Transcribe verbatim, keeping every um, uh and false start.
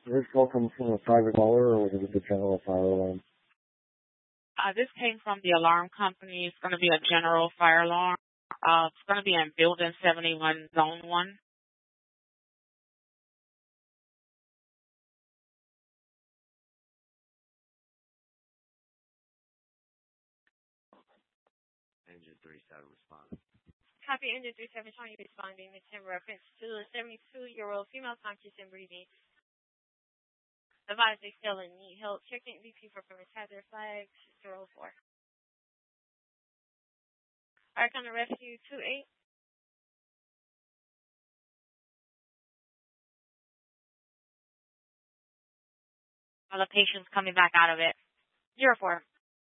Did this call come from a private caller or was it the general fire alarm? Uh, this came from the alarm company. It's going to be a general fire alarm. Uh, it's going to be in Building seventy-one, Zone one. Engine thirty-seven responding. Copy Engine thirty-seven showing you responding. It's in reference to a seventy-two-year-old female conscious and breathing. Advise they still in need help. Checking V P for permits. Hazard flag zero four. Alright, on the rescue two eight. All the patients coming back out of it. Zero four.